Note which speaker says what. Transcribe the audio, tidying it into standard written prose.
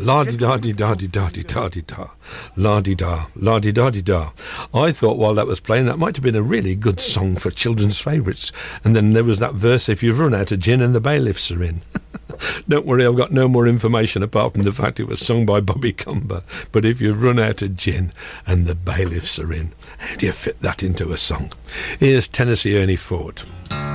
Speaker 1: La-di-da-di-da-di-da-di-da-di-da. La-di-da, la-di-da-di-da. I thought while that was playing, that might have been a really good song for children's favourites. And then there was that verse, if you've run out of gin and the bailiffs are in. Don't worry, I've got no more information apart from the fact it was sung by Bobby Cumber. But if you've run out of gin and the bailiffs are in, how do you fit that into a song? Here's Tennessee Ernie Ford.